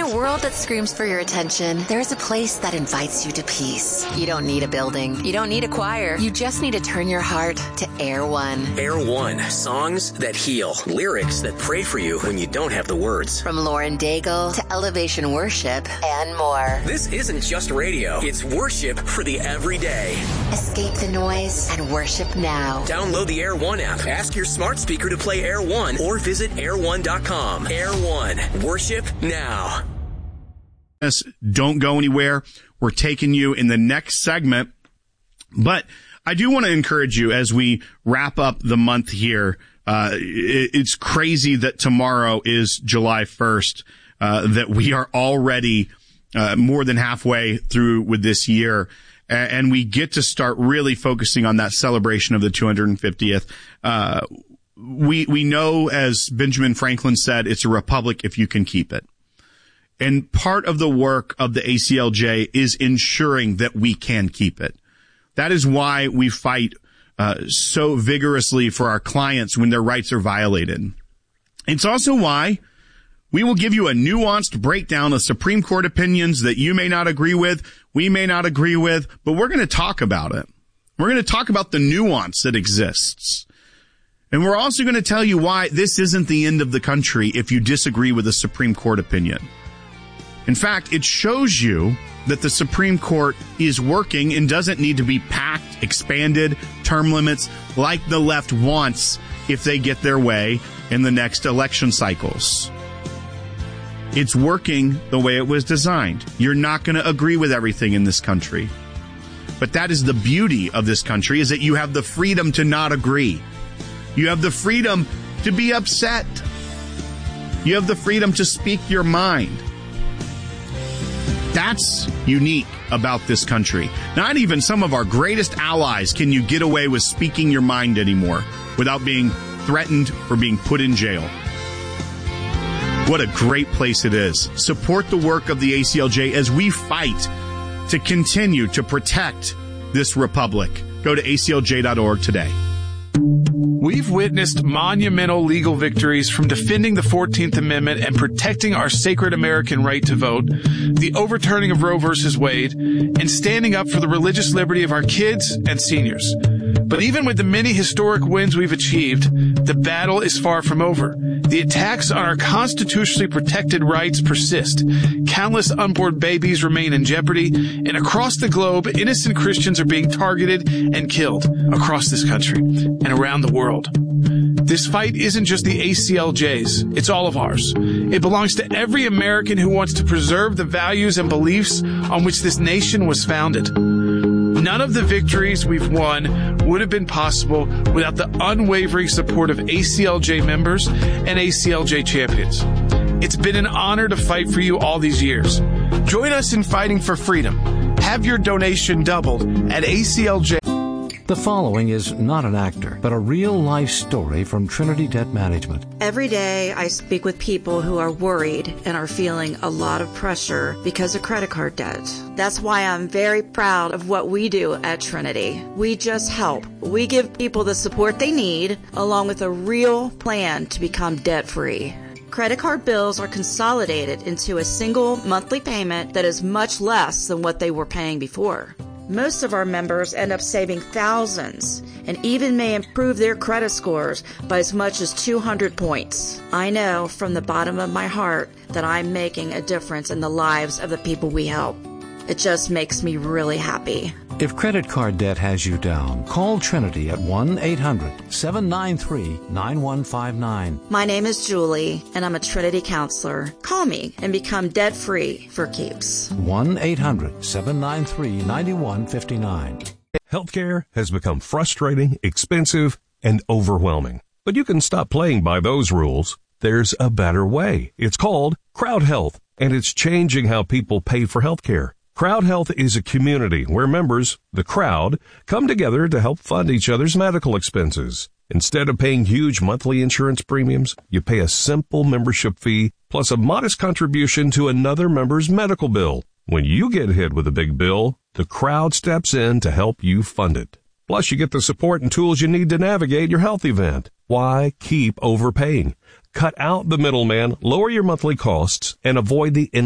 a world that screams for your attention, there's a place that invites you to peace. You don't need a building. You don't need a choir. You just need to turn your heart to Air One. Air One. Songs that heal. Lyrics that pray for you when you don't have the words. From Lauren Daigle to Elevation Worship and more. This isn't just radio. It's worship for the everyday. Escape the noise and worship now. Download the Air One app. Ask your smart speaker to play Air One or visit air1.com. Air One. Worship now. Don't go anywhere. We're taking you in the next segment. But I do want to encourage you as we wrap up the month here. It's crazy that tomorrow is July 1st, that we are already more than halfway through with this year. And we get to start really focusing on that celebration of the 250th. We know, as Benjamin Franklin said, it's a republic if you can keep it. And part of the work of the ACLJ is ensuring that we can keep it. That is why we fight so vigorously for our clients when their rights are violated. It's also why we will give you a nuanced breakdown of Supreme Court opinions that you may not agree with, we may not agree with, but we're going to talk about it. We're going to talk about the nuance that exists. And we're also going to tell you why this isn't the end of the country if you disagree with a Supreme Court opinion. In fact, it shows you that the Supreme Court is working and doesn't need to be packed, expanded, term limits like the left wants if they get their way in the next election cycles. It's working the way it was designed. You're not going to agree with everything in this country. But that is the beauty of this country, is that you have the freedom to not agree. You have the freedom to be upset. You have the freedom to speak your mind. That's unique about this country. Not even some of our greatest allies can you get away with speaking your mind anymore without being threatened or being put in jail. What a great place it is. Support the work of the ACLJ as we fight to continue to protect this republic. Go to aclj.org today. We've witnessed monumental legal victories, from defending the 14th Amendment and protecting our sacred American right to vote, the overturning of Roe v. Wade, and standing up for the religious liberty of our kids and seniors. But even with the many historic wins we've achieved, the battle is far from over. The attacks on our constitutionally protected rights persist. Countless unborn babies remain in jeopardy, and across the globe, innocent Christians are being targeted and killed across this country and around the world. This fight isn't just the ACLJ's, it's all of ours. It belongs to every American who wants to preserve the values and beliefs on which this nation was founded. None of the victories we've won would have been possible without the unwavering support of ACLJ members and ACLJ champions. It's been an honor to fight for you all these years. Join us in fighting for freedom. Have your donation doubled at ACLJ. The following is not an actor, but a real-life story from Trinity Debt Management. Every day I speak with people who are worried and are feeling a lot of pressure because of credit card debt. That's why I'm very proud of what we do at Trinity. We just help. We give people the support they need, along with a real plan to become debt-free. Credit card bills are consolidated into a single monthly payment that is much less than what they were paying before. Most of our members end up saving thousands and even may improve their credit scores by as much as 200 points. I know from the bottom of my heart that I'm making a difference in the lives of the people we help. It just makes me really happy. If credit card debt has you down, call Trinity at 1-800-793-9159. My name is Julie, and I'm a Trinity counselor. Call me and become debt-free for keeps. 1-800-793-9159. Healthcare has become frustrating, expensive, and overwhelming. But you can stop playing by those rules. There's a better way. It's called Crowd Health, and it's changing how people pay for healthcare. Crowd Health is a community where members, the crowd, come together to help fund each other's medical expenses. Instead of paying huge monthly insurance premiums, you pay a simple membership fee plus a modest contribution to another member's medical bill. When you get hit with a big bill, the crowd steps in to help you fund it. Plus, you get the support and tools you need to navigate your health event. Why keep overpaying? Cut out the middleman, lower your monthly costs, and avoid the